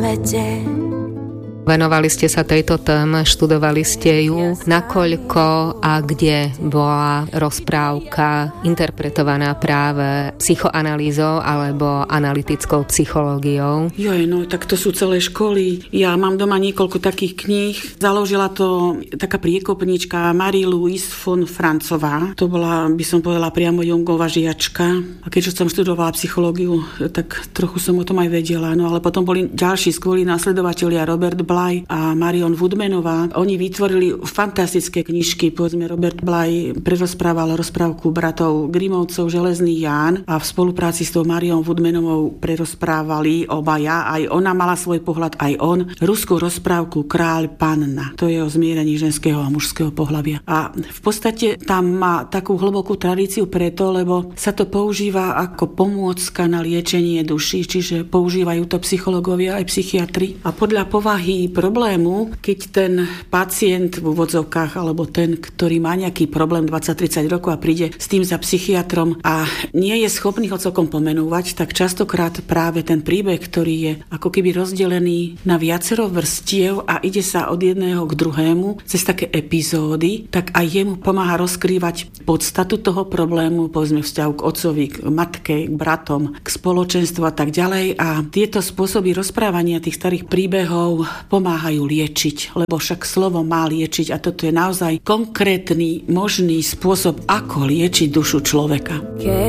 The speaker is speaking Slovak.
Venovali ste sa tejto téme, študovali ste ju. Nakoľko a kde bola rozprávka interpretovaná práve psychoanalýzou alebo analytickou psychológiou? No tak to sú celé školy. Ja mám doma niekoľko takých kníh. Založila to taká priekopnička Marie-Louise von Francová. To bola, by som povedala, priamo Jungová žiačka. A keďže som študovala psychológiu, tak trochu som o tom aj vedela. No ale potom boli ďalší skvelí následovatelia, Robert Bly a Marion Woodmanová. Oni vytvorili fantastické knižky. Povedzme, Robert Bly prerozprával rozprávku bratov Grimovcov Železný Ján a v spolupráci s tou Marion Woodmanovou prerozprávali obaja. Aj ona mala svoj pohľad, aj on. Ruskú rozprávku Kráľ panna. To je o zmierení ženského a mužského pohlavia. A v podstate tam má takú hlbokú tradíciu preto, lebo sa to používa ako pomôcka na liečenie duší, čiže používajú to psychológovia aj psychiatri. A podľa povahy problému, keď ten pacient v úvodzovkách alebo ten, ktorý má nejaký problém 20-30 rokov a príde s tým za psychiatrom a nie je schopný ho celkom pomenúvať, tak častokrát práve ten príbeh, ktorý je ako keby rozdelený na viacero vrstiev a ide sa od jedného k druhému cez také epizódy, tak aj jemu pomáha rozkrývať podstatu toho problému, povedzme vzťahu k otcovi, k matke, k bratom, k spoločenstvu a tak ďalej. A tieto spôsoby rozprávania tých starých príbehov pomáhajú liečiť, lebo však slovo má liečiť a toto je naozaj konkrétny možný spôsob, ako liečiť dušu človeka.